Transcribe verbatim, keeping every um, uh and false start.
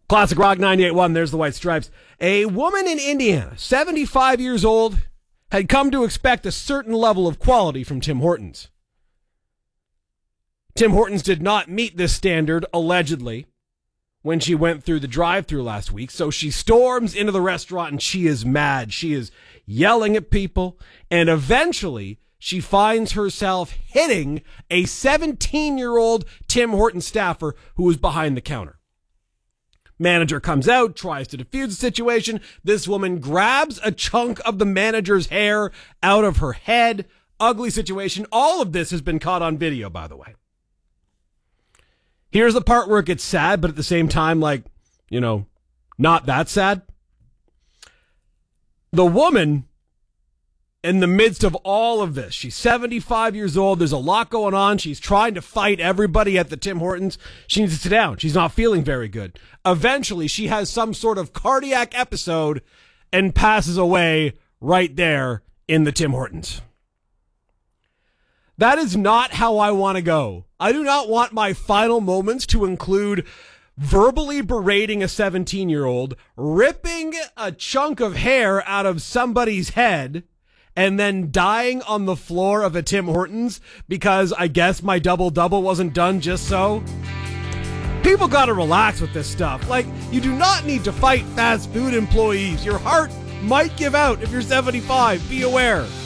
Classic Rock ninety-eight point one, there's the White Stripes. A woman in Indiana, seventy-five years old, had come to expect a certain level of quality from Tim Hortons. Tim Hortons did not meet this standard, allegedly, when she went through the drive-thru last week. So she storms into the restaurant and she is mad. She is yelling at people. And eventually, she finds herself hitting a seventeen-year-old Tim Hortons staffer who was behind the counter. Manager comes out, tries to defuse the situation. This woman grabs a chunk of the manager's hair out of her head. Ugly situation. All of this has been caught on video, by the way. Here's the part where it gets sad, but at the same time, like, you know, not that sad. The woman, in the midst of all of this, she's seventy-five years old. There's a lot going on. She's trying to fight everybody at the Tim Hortons. She needs to sit down. She's not feeling very good. Eventually, she has some sort of cardiac episode and passes away right there in the Tim Hortons. That is not how I want to go. I do not want my final moments to include verbally berating a seventeen-year-old, ripping a chunk of hair out of somebody's head, and then dying on the floor of a Tim Hortons because I guess my double-double wasn't done just so. People gotta relax with this stuff. Like, you do not need to fight fast food employees. Your heart might give out if you're seventy-five. Be aware.